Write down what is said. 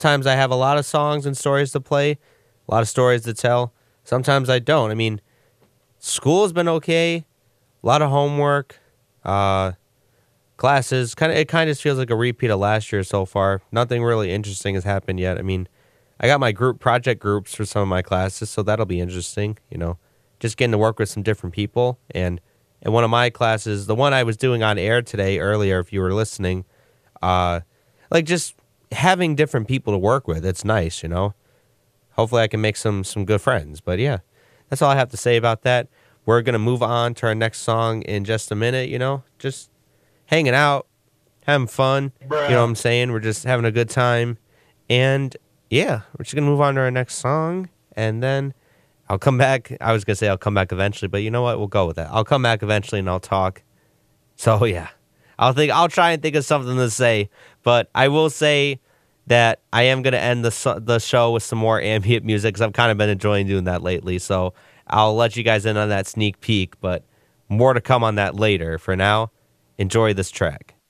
Sometimes I have a lot of songs and stories to play, a lot of stories to tell. Sometimes I don't. I mean, school has been okay, a lot of homework, classes. It kind of feels like a repeat of last year so far. Nothing really interesting has happened yet. I mean, I got my project groups for some of my classes, so that'll be interesting. Just getting to work with some different people. And in one of my classes, the one I was doing on air today earlier, if you were listening, just having different people to work with, it's nice. Hopefully I can make some good friends. But yeah, that's all I have to say about that. We're going to move on to our next song in just a minute, just hanging out, having fun. Bruh. You know what I'm saying? We're just having a good time. And yeah, we're just going to move on to our next song. And then I'll come back. I was going to say I'll come back eventually, but you know what? We'll go with that. I'll come back eventually and I'll talk. So yeah, I'll try and think of something to say, but I will say that I am going to end the show with some more ambient music because I've kind of been enjoying doing that lately. So I'll let you guys in on that sneak peek, but more to come on that later. For now, enjoy this track.